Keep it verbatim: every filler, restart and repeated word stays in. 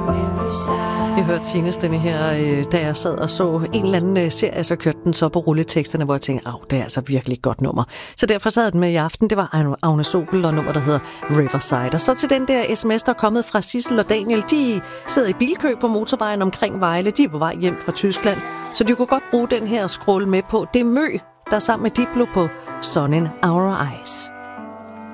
Jeg hørte senest denne her, da jeg sad og så en eller anden serie, så kørte den så på rulleteksterne, hvor jeg tænkte, at det er altså virkelig et godt nummer. Så derfor sad den med i aften. Det var Agnes Obel og nummer, der hedder Riverside. Og så til den der sms, der er kommet fra Sissel og Daniel. De sidder i bilkø på motorvejen omkring Vejle. De er på vej hjem fra Tyskland, så de kunne godt bruge den her scroll med på. Det er Mø, der er sammen med Diplo på Sun in Our Eyes.